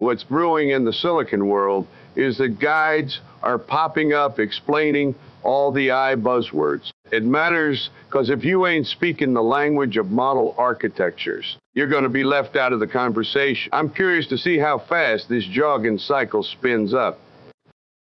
What's brewing in the silicon world is that guides are popping up explaining all the I buzzwords. It matters because if you ain't speaking the language of model architectures, you're going to be left out of the conversation. I'm curious to see how fast this jogging cycle spins up.